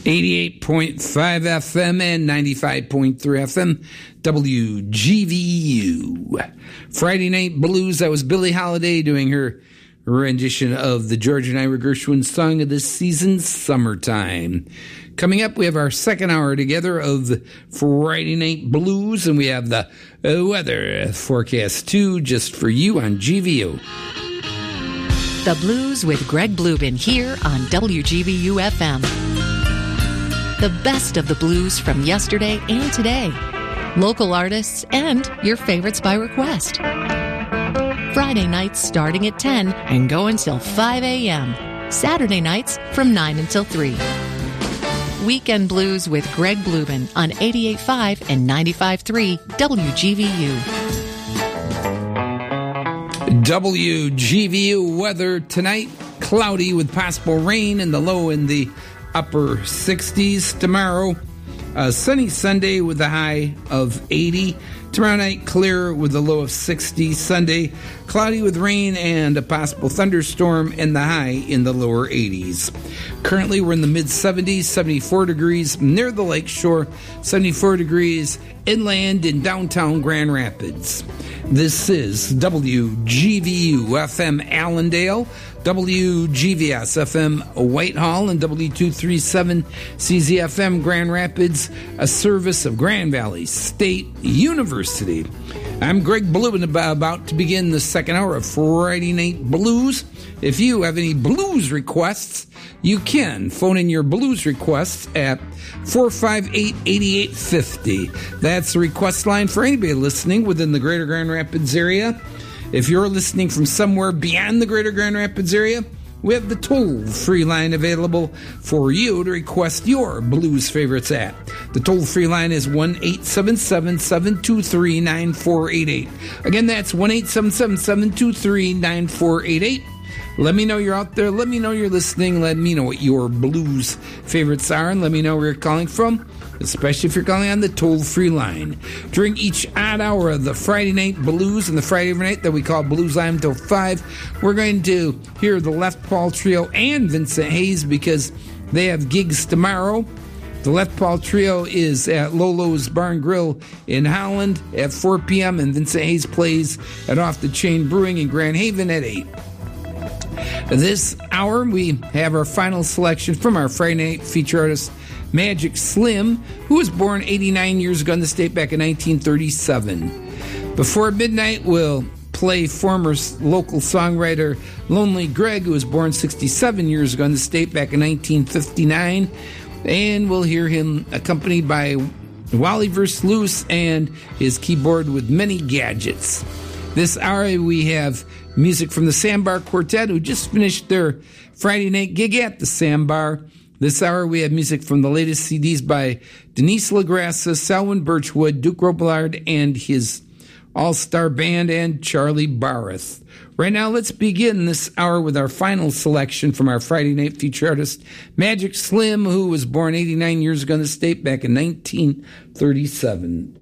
88.5 FM and 95.3 FM, WGVU. Friday Night Blues, that was Billie Holiday doing her rendition of the George and Ira Gershwin song of this season, Summertime. Coming up, we have our second hour together of the Friday Night Blues, and we have the weather forecast, too, just for you on GVU. The Blues with Greg Blubin here on WGVU FM. The best of the blues from yesterday and today. Local artists and your favorites by request. Friday nights starting at 10 and go until 5 a.m. Saturday nights from 9 until 3. Weekend Blues with Greg Blubin on 88.5 and 95.3 WGVU. WGVU weather tonight, cloudy with possible rain in the low in the upper 60s. Tomorrow, a sunny Sunday with a high of 80. Tomorrow night, clear with a low of 60. Sunday, cloudy with rain and a possible thunderstorm and the high in the lower 80s. Currently, we're in the mid-70s, 74 degrees near the lake shore, 74 degrees inland in downtown Grand Rapids. This is WGVU FM Allendale, WGVS FM Whitehall, and W237 CZFM Grand Rapids, a service of Grand Valley State University. I'm Greg Blubin, about to begin the second hour of Friday Night Blues. If you have any blues requests, you can phone in your blues requests at 458-8850. That's the request line for anybody listening within the greater Grand Rapids area. If you're listening from somewhere beyond the greater Grand Rapids area, we have the toll-free line available for you to request your blues favorites at. The toll-free line is 1-877-723-9488. Again, that's 1-877-723-9488. Let me know you're out there. Let me know you're listening. Let me know what your blues favorites are, and let me know where you're calling from, especially if you're calling on the toll-free line. During each odd hour of the Friday Night Blues and the Friday night that we call Blues Line until 5, we're going to hear the Left Paul Trio and Vincent Hayes because they have gigs tomorrow. The Left Paul Trio is at Lolo's Barn Grill in Holland at 4 p.m., and Vincent Hayes plays at Off the Chain Brewing in Grand Haven at 8. This hour, we have our final selection from our Friday night feature artist, Magic Slim, who was born 89 years ago in the state back in 1937. Before midnight, we'll play former local songwriter Lonely Greg, who was born 67 years ago in the state back in 1959. And we'll hear him accompanied by Wally Versluis and his keyboard with many gadgets. This hour, we have music from the Sandbar Quartet, who just finished their Friday night gig at the Sandbar. This hour, we have music from the latest CDs by Denise LaGrassa, Selwyn Birchwood, Duke Robillard, and his all-star band, and Charlie Barreth. Right now, let's begin this hour with our final selection from our Friday night feature artist, Magic Slim, who was born 89 years ago in the state back in 1937.